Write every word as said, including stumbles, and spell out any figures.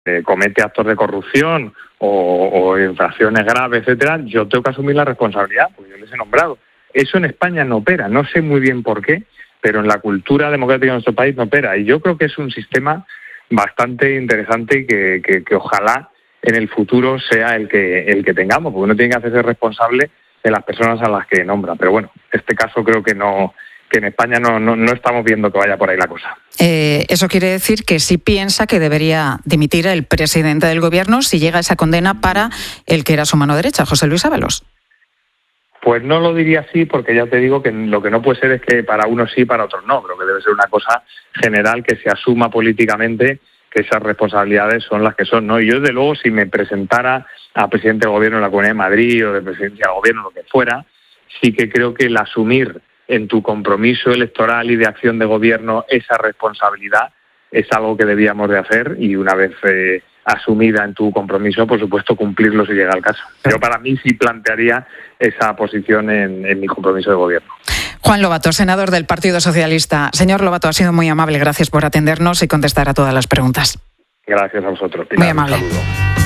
eh, comete actos de corrupción o, o infracciones graves, etcétera, yo tengo que asumir la responsabilidad, porque yo les he nombrado. Eso en España no opera, no sé muy bien por qué, pero en la cultura democrática de nuestro país no opera. Y yo creo que es un sistema bastante interesante y que, que, que ojalá en el futuro sea el que el que tengamos, porque uno tiene que hacerse responsable de las personas a las que nombra. Pero bueno, este caso creo que no que en España no, no, no estamos viendo que vaya por ahí la cosa. Eh, eso quiere decir que sí piensa que debería dimitir el presidente del gobierno si llega esa condena para el que era su mano derecha, José Luis Ábalos. Pues no lo diría así, porque ya te digo que lo que no puede ser es que para unos sí, para otros no. Creo que debe ser una cosa general que se asuma políticamente que esas responsabilidades son las que son, ¿no? Y yo, desde luego, si me presentara a presidente del gobierno de la Comunidad de Madrid o de presidencia del gobierno, lo que fuera, sí que creo que el asumir en tu compromiso electoral y de acción de gobierno esa responsabilidad es algo que debíamos de hacer, y una vez eh, asumida en tu compromiso, por supuesto, cumplirlo si llega el caso. Yo para mí sí plantearía esa posición en, en mi compromiso de gobierno. Juan Lobato, senador del Partido Socialista. Señor Lobato, ha sido muy amable. Gracias por atendernos y contestar a todas las preguntas. Gracias a vosotros, Pilar. Muy amable. Un saludo.